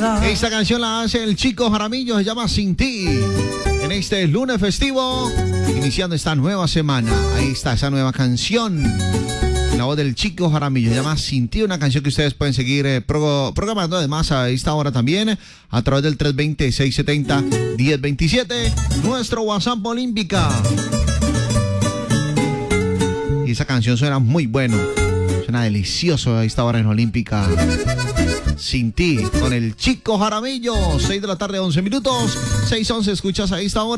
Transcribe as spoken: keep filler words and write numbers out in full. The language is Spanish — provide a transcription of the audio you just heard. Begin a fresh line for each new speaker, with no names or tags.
casa.
Esta canción la hace el Chico Jaramillo, se llama Sin Ti. En este lunes festivo, iniciando esta nueva semana. Ahí está esa nueva canción. La voz del Chico Jaramillo, se llama Sin Ti, una canción que ustedes pueden seguir eh, pro, programando además a esta hora también a través del tres dos cero, seis siete cero, uno cero dos siete, nuestro WhatsApp Olímpica. Y esa canción suena muy bueno, suena delicioso a esta hora en Olímpica. Sin Ti, con el Chico Jaramillo, seis de la tarde, once minutos, seis once, escuchas a esta hora.